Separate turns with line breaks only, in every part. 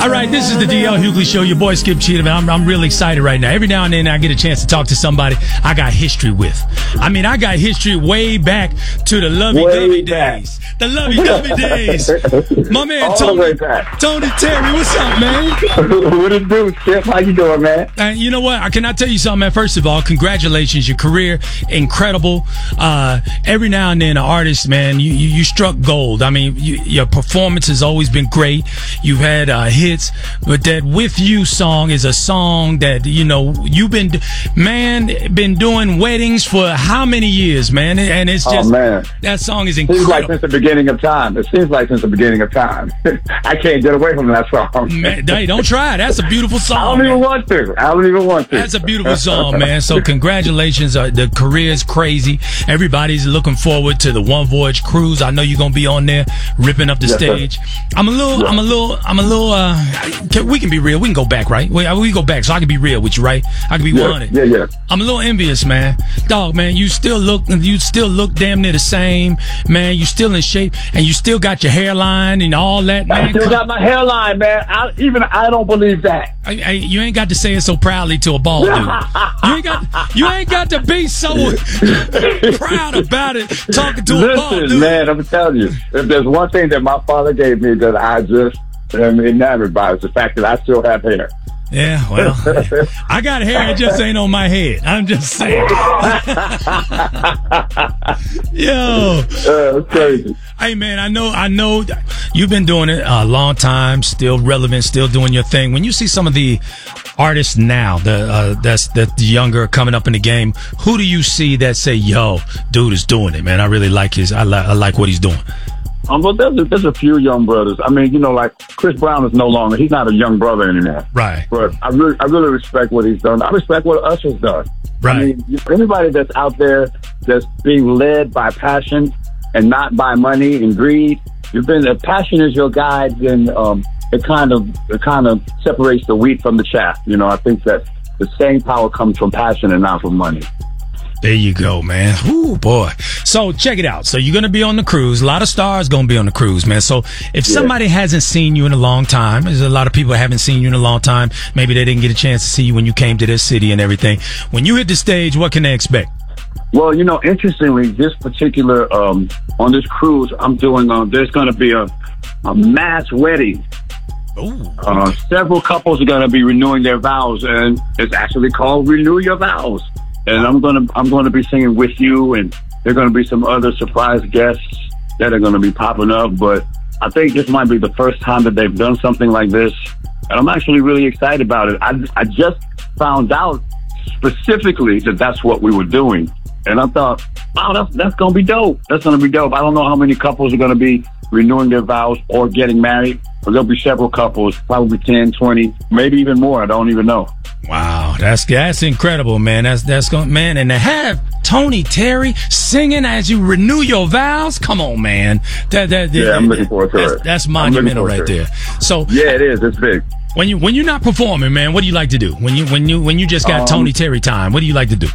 All right, this is the DL Hughley Show. Your boy Skip Cheatham. I'm really excited right now. Every now and then I get a chance to talk to somebody I got history with. I mean, I got history way back to the lovey-dovey days. The lovey-dovey days. My man, Tony Terry, what's up, man?
What it do, Skip? How you doing, man?
And you know what? I cannot tell you something, man. First of all, congratulations. Your career, incredible. Every now and then, an artist, man, you struck gold. I mean, your performance has always been great. You've had hits, but that With You song is a song that, you know, you've been doing weddings for how many years, man? And it's just,
man,
that song is incredible.
Seems like since the beginning of time. It seems like since the beginning of time. I can't get away from that song.
Man, hey, don't try it. That's a beautiful song.
I don't even want to.
That's a beautiful song, man. So congratulations. The career is crazy. Everybody's looking forward to the One Voyage cruise. I know you're gonna be on there ripping up the stage. Sir. I'm a little. We can be real. We can go back, right? We go back, so I can be real with you, right? I can be 100.
Yeah.
I'm a little envious, man. Dog, man, you still look damn near the same, man. You still in shape, and you still got your hairline and all that, man.
I still got my hairline, man. I don't believe that.
You ain't got to say it so proudly to a bald dude. You ain't got to be so proud about it talking to a bald dude.
Man, I'm telling you, if there's one thing that my father gave me that I just am enamored by, is the fact that I still have hair.
Yeah, well, I got hair, it just ain't on my head. I'm just saying. Yo.
It's crazy.
Hey, man, I know you've been doing it a long time, still relevant, still doing your thing. When you see some of the artists now, that's the younger coming up in the game, who do you see that say, yo, dude is doing it, man? I really like I like what he's doing.
Well, there's a few young brothers. I mean, you know, like Chris Brown is no longer, he's not a young brother anymore.
Right.
But I really respect what he's done. I respect what Usher's done.
Right.
I mean, anybody that's out there that's being led by passion and not by money and greed, passion is your guide, then it kind of separates the wheat from the chaff. You know, I think that the staying power comes from passion and not from money.
There you go, man. Ooh, boy. So check it out. So you're going to be on the cruise. A lot of stars going to be on the cruise, man. So if somebody hasn't seen you in a long time, there's a lot of people that haven't seen you in a long time. Maybe they didn't get a chance to see you when you came to this city and everything. When you hit the stage, what can they expect?
Well, you know, interestingly, this particular, on this cruise, I'm doing, there's going to be a mass wedding.
Ooh.
Several couples are going to be renewing their vows, and it's actually called Renew Your Vows. And I'm gonna be singing With You, and there are gonna be some other surprise guests that are gonna be popping up. But I think this might be the first time that they've done something like this, and I'm actually really excited about it. I just found out specifically that that's what we were doing, and I thought, wow, that's gonna be dope. That's gonna be dope. I don't know how many couples are gonna be renewing their vows or getting married, but there'll be several couples, probably 10, 20, maybe even more. I don't even know.
Wow, that's incredible, man. That's going, man. And to have Tony Terry singing as you renew your vows, come on, man.
I'm looking forward to it.
That's monumental right there. So
yeah, it is. It's big.
When you're not performing, man, what do you like to do? When you just got Tony Terry time, what do you like to do?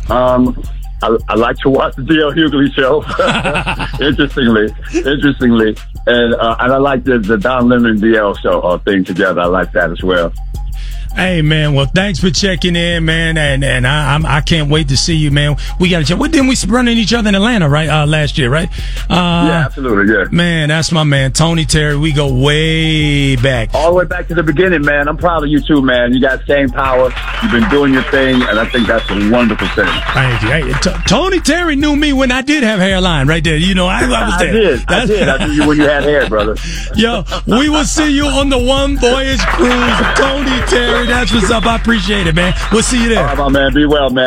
I like to watch the DL Hughley Show. Interestingly, and I like the Don Lemon DL Show thing together. I like that as well.
Hey, man, well, thanks for checking in, man, and I can't wait to see you, man. We got to check. Didn't we run into each other in Atlanta, right, last year, right?
Yeah, absolutely, yeah.
Man, that's my man, Tony Terry. We go way back.
All the way back to the beginning, man. I'm proud of you, too, man. You got staying power. You've been doing your thing, and I think that's a wonderful thing.
Thank you. Hey, Tony Terry knew me when I did have hairline right there. You know, I was there.
I did. I knew you when you had hair, brother.
Yo, we will see you on the One Voyage cruise, Tony Terry. That's what's up. I appreciate it, man. We'll see you there.
All right, my man. Be well, man.